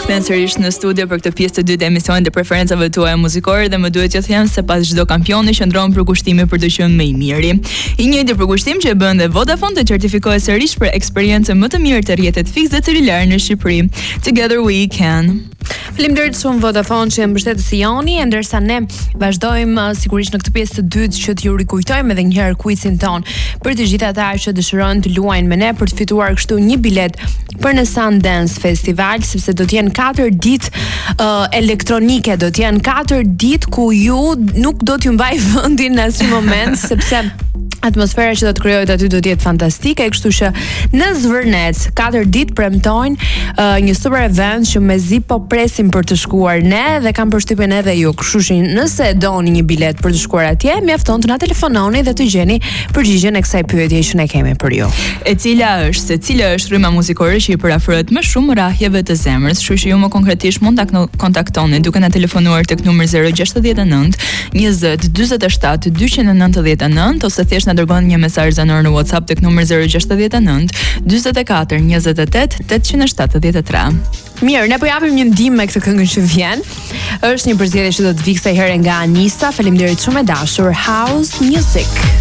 Kthehen sërish në studio për këtë pjesë të dytë të emisionit të preferencave tuaja muzikore dhe më duhet t'ju them se pas çdo kampioni qëndron për kushtimin për të qenë më i miri. I njëjti përkushtim që e bën dhe Vodafone të certifikohet sërish për eksperiencën më të mirë të rrjetet fikse celular në Shqipëri. Together we can. Faleminderit shumë Vodafone që mbështet Sioni, ndërsa ne vazhdojmë sigurisht në këtë pjesë të dytë që t'ju rikujtojmë edhe një herë quizin ton për të gjithë ata që dëshirojnë të luajnë me ne për të fituar kështu një bilet për në Sundance Festival, sepse do të jenë 4 ditë elektronike, do të jenë 4 ditë ku ju nuk do t'ju mbaj vendin në asnjë moment, sepse atmosfera që do të krijohet aty do të jetë fantastike, kështu që në Zvërnec 4 ditë premtojnë një super event që mezi po presim për të shkuar ne dhe kam përshtypjen edhe ju. Kështu që nëse doni një bilet për të shkuar atje, mjafton të na telefononi dhe të gjeni përgjigjen e kësaj pyetje që ne kemi për ju. Cila është rryma muzikore që i parafrohet më shumë rrahjeve të zemrës, kështu që ju më konkretisht mund ta kontaktoni duke na telefonuar tek numri 069 20 47 299 ose thjesht na dërgoni një mesazh zanor në WhatsApp tek numri 069 44 28 873. Mirë, ne po japim një ndihmë me këtë këngën që vjen. Është një përzgjedhje që do të vijë kësaj here nga Anisa. Faleminderit shumë e dashur. House Music.